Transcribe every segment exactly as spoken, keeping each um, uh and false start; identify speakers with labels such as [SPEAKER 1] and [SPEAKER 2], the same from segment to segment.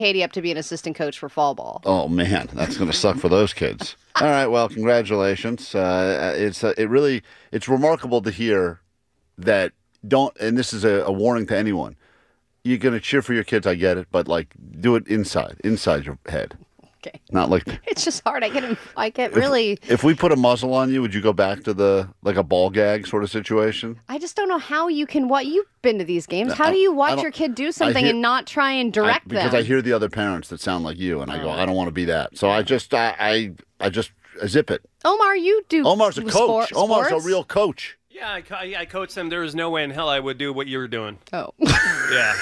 [SPEAKER 1] Katie up to be an assistant coach for fall ball.
[SPEAKER 2] Oh, man, that's going to suck for those kids. All right, well, congratulations. Uh, it's uh, it really it's remarkable to hear that don't, and this is a, a warning to anyone. You're going to cheer for your kids, I get it, but like do it inside, inside your head.
[SPEAKER 1] Okay.
[SPEAKER 2] Not like
[SPEAKER 1] it's just hard. I get I get really.
[SPEAKER 2] If, if we put a muzzle on you, would you go back to the like a ball gag sort of situation?
[SPEAKER 1] I just don't know how you can. What you've been to these games? How do you watch your kid do something
[SPEAKER 2] hear,
[SPEAKER 1] and not try and direct
[SPEAKER 2] I, because
[SPEAKER 1] them?
[SPEAKER 2] Because I hear the other parents that sound like you, and I go, I don't want to be that. So I just, I, I, I just zip it.
[SPEAKER 1] Omar, you do.
[SPEAKER 2] Omar's a coach.
[SPEAKER 1] Sport,
[SPEAKER 2] Omar's
[SPEAKER 1] sports?
[SPEAKER 2] a real coach.
[SPEAKER 3] Yeah, I, co- I coached them. There was no way in hell I would do what you were doing.
[SPEAKER 1] Oh.
[SPEAKER 3] Yeah.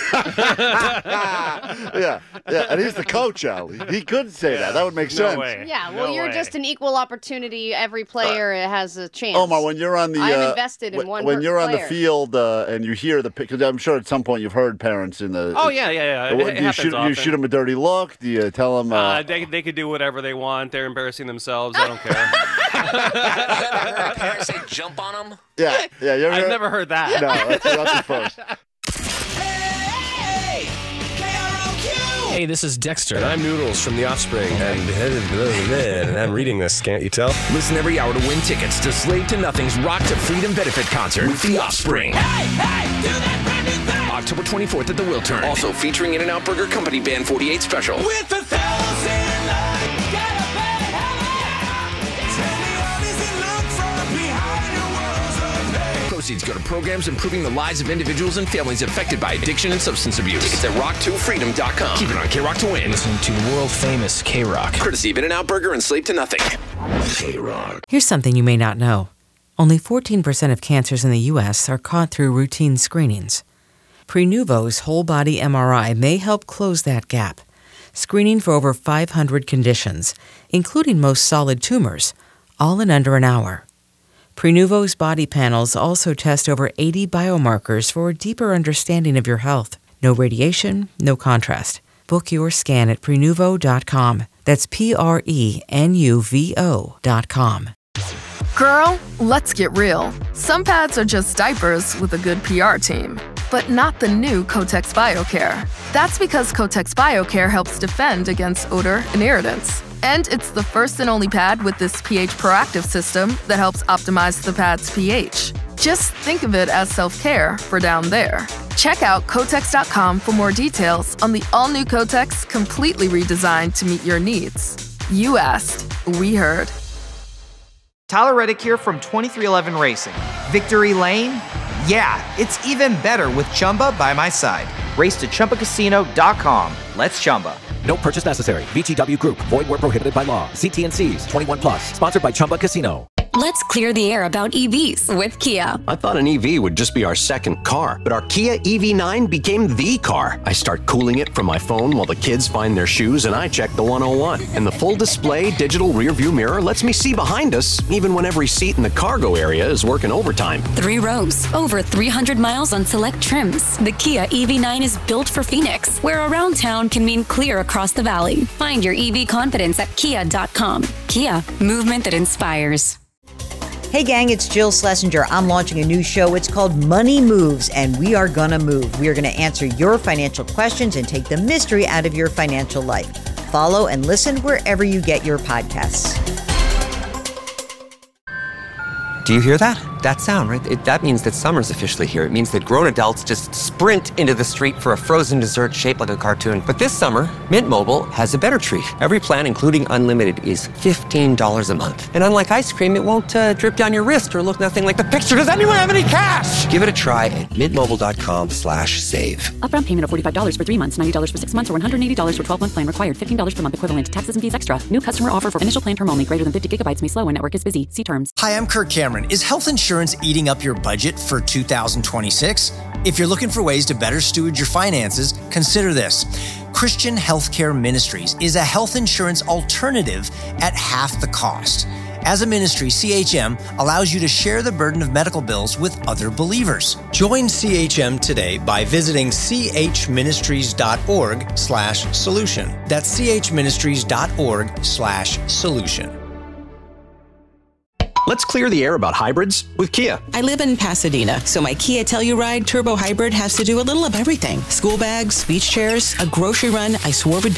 [SPEAKER 2] yeah, yeah, and he's the coach, Ali. He could say yeah. that. That would make
[SPEAKER 3] no
[SPEAKER 2] sense.
[SPEAKER 3] Way.
[SPEAKER 1] Yeah, well,
[SPEAKER 3] no
[SPEAKER 1] you're
[SPEAKER 3] way.
[SPEAKER 1] just an equal opportunity. Every player uh, has a chance.
[SPEAKER 2] Omar, when you're on the,
[SPEAKER 1] I'm
[SPEAKER 2] uh,
[SPEAKER 1] invested in
[SPEAKER 2] w-
[SPEAKER 1] one.
[SPEAKER 2] When you're
[SPEAKER 1] player.
[SPEAKER 2] on the field uh, and you hear the, because I'm sure at some point you've heard parents in the.
[SPEAKER 3] Oh yeah, yeah, yeah.
[SPEAKER 2] What,
[SPEAKER 3] It, it
[SPEAKER 2] do you
[SPEAKER 3] happens
[SPEAKER 2] shoot,
[SPEAKER 3] often.
[SPEAKER 2] you shoot them a dirty look? Do you tell them? Uh,
[SPEAKER 3] uh, they they could do whatever they want. They're embarrassing themselves. I don't care.
[SPEAKER 4] Her parents say jump on them.
[SPEAKER 2] Yeah, yeah. You're,
[SPEAKER 3] I've never heard that.
[SPEAKER 2] No, that's, that's the first.
[SPEAKER 5] Hey, this is Dexter. And I'm Noodles from The Offspring. And, and I'm reading this, can't you tell?
[SPEAKER 4] Listen every hour to win tickets to Slave to Nothing's Rock to Freedom benefit concert with The Offspring. Hey, hey, do that brand new thing. October twenty-fourth at the Wiltern. Also featuring In-N-Out Burger Company Band forty-eight Special. With a thousand lights, gotta pay, Tell me how does it look from behind your walls of hate? Proceeds go to programs improving the lives of individuals and families affected by addiction and substance abuse. Tickets at rock to freedom dot com. Keep it on K-Rock to win.
[SPEAKER 5] Listening to world-famous K-Rock.
[SPEAKER 4] Courtesy of In-N-Out Burger and Slave to Nothing. K-Rock.
[SPEAKER 6] Here's something you may not know. Only fourteen percent of cancers in the U S are caught through routine screenings. Prenuvo's whole-body M R I may help close that gap, screening for over five hundred conditions, including most solid tumors, all in under an hour. Prenuvo's body panels also test over eighty biomarkers for a deeper understanding of your health. No radiation, no contrast. Book your scan at prenuvo dot com. That's P R E N U V O dot com.
[SPEAKER 7] Girl, let's get real. Some pads are just diapers with a good P R team. But not the new Kotex BioCare. That's because Kotex BioCare helps defend against odor and irritants. And it's the first and only pad with this pH proactive system that helps optimize the pad's pH. Just think of it as self-care for down there. Check out Kotex dot com for more details on the all-new Kotex, completely redesigned to meet your needs. You asked, we heard.
[SPEAKER 8] Tyler Reddick here from twenty-three eleven Racing. Victory Lane? Yeah, it's even better with Chumba by my side. Race to Chumba Casino dot com. Let's Chumba.
[SPEAKER 9] No purchase necessary. V G W Group. Void where prohibited by law. See T N Cs. twenty-one plus. Sponsored by Chumba Casino.
[SPEAKER 10] Let's clear the air about E Vs with Kia.
[SPEAKER 11] I thought an E V would just be our second car, but our Kia E V nine became the car. I start cooling it from my phone while the kids find their shoes, and I check the one oh one. And the full display digital rear view mirror lets me see behind us, even when every seat in the cargo area is working overtime.
[SPEAKER 10] Three rows, over three hundred miles on select trims. The Kia E V nine is built for Phoenix, where around town can mean clear across the valley. Find your E V confidence at kia dot com. Kia, movement that inspires.
[SPEAKER 12] Hey gang, it's Jill Schlesinger. I'm launching a new show. It's called Money Moves, and we are gonna move. We are gonna answer your financial questions and take the mystery out of your financial life. Follow and listen wherever you get your podcasts.
[SPEAKER 13] Do you hear that? That sound, right? It, that means that summer's officially here. It means that grown adults just sprint into the street for a frozen dessert shaped like a cartoon. But this summer, Mint Mobile has a better treat. Every plan, including unlimited, is fifteen dollars a month. And unlike ice cream, it won't uh, drip down your wrist or look nothing like the picture. Does anyone have any cash? Give it a try at mintmobile.com slash save.
[SPEAKER 14] Upfront payment of forty-five dollars for three months, ninety dollars for six months, or one hundred eighty dollars for twelve-month plan required. fifteen dollars per month equivalent. Taxes and fees extra. New customer offer for initial plan term only. Greater than fifty gigabytes may slow when network is busy. See terms.
[SPEAKER 15] Hi, I'm Kirk Cameron. Is health insurance eating up your budget for two thousand twenty-six? If you're looking for ways to better steward your finances, consider this. Christian Healthcare Ministries is a health insurance alternative at half the cost. As a ministry, C H M allows you to share the burden of medical bills with other believers. Join C H M today by visiting chministries.org slash solution. That's chministries.org slash solution.
[SPEAKER 11] Let's clear the air about hybrids with Kia.
[SPEAKER 16] I live in Pasadena, so my Kia Telluride Turbo Hybrid has to do a little of everything. School bags, beach chairs, a grocery run I swore would be